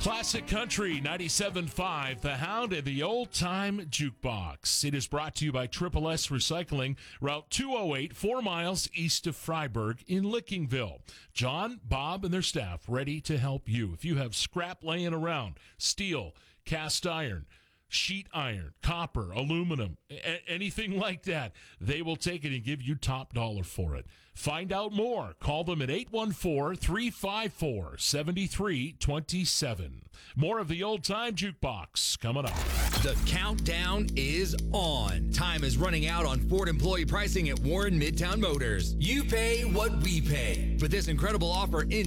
Classic Country 97.5, The Hound and the Old Time Jukebox. It is brought to you by Triple S Recycling, Route 208, 4 miles east of Freiburg in Lickingville. John, Bob, and their staff ready to help you. If you have scrap laying around, steel, cast iron, sheet iron, copper, aluminum, anything like that, they will take it and give you top dollar for it. Find out more. Call them at 814-354-7327. More of the Old Time Jukebox coming up. The countdown is on. Time is running out on Ford employee pricing at Warren Midtown Motors. You pay what we pay. With this incredible offer in